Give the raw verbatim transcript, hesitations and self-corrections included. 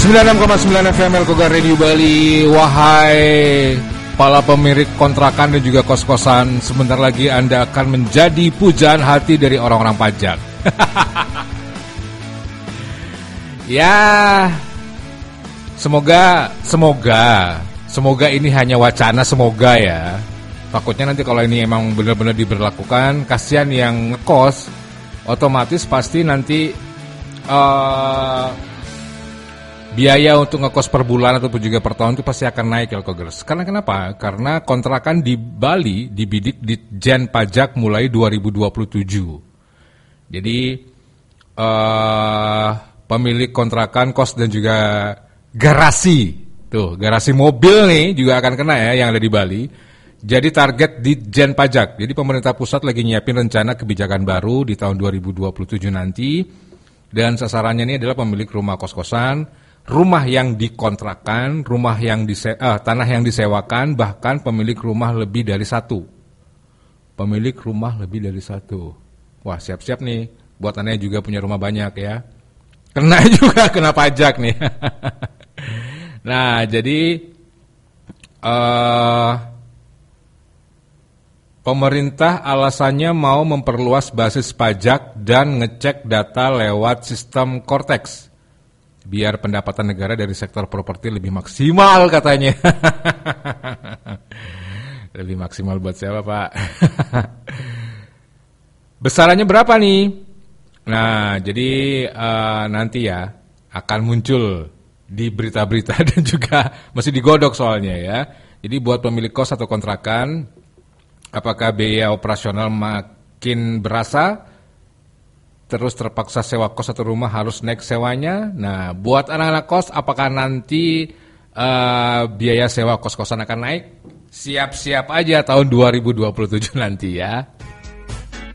sembilan puluh enam koma sembilan F M Elkoga Radio Bali. Wahai para pemilik kontrakan dan juga kos-kosan, sebentar lagi Anda akan menjadi pujaan hati dari orang-orang pajak. Ya, semoga, semoga, semoga ini hanya wacana, semoga ya. Takutnya nanti kalau ini emang benar-benar diberlakukan, kasihan yang ngekos, otomatis pasti nanti uh, biaya untuk ngekos per bulan ataupun juga per tahun itu pasti akan naik, Elkogers. Karena kenapa? Karena kontrakan di Bali dibidik Ditjen Pajak mulai dua ribu dua puluh tujuh. Jadi uh, pemilik kontrakan, kos dan juga garasi, tuh garasi mobil nih juga akan kena ya yang ada di Bali. Jadi target Ditjen Pajak. Jadi pemerintah pusat lagi nyiapin rencana kebijakan baru di tahun dua ribu dua puluh tujuh nanti. Dan sasarannya ini adalah pemilik rumah kos-kosan, rumah yang dikontrakkan, rumah yang dise- eh, tanah yang disewakan, bahkan pemilik rumah lebih dari satu. Pemilik rumah lebih dari satu. Wah, siap-siap nih buat Anda yang juga punya rumah banyak ya. Kena juga, kena pajak nih. Nah, jadi uh, pemerintah alasannya mau memperluas basis pajak dan ngecek data lewat sistem Cortex. Biar pendapatan negara dari sektor properti lebih maksimal katanya. Lebih maksimal buat siapa, Pak? Besarannya berapa nih? Nah, jadi uh, nanti ya akan muncul di berita-berita dan juga masih digodok soalnya ya. Jadi buat pemilik kos atau kontrakan, apakah biaya operasional makin berasa? Terus terpaksa sewa kos atau rumah harus naik sewanya. Nah, buat anak-anak kos, apakah nanti uh, biaya sewa kos-kosan akan naik? Siap-siap aja tahun dua ribu dua puluh tujuh nanti ya.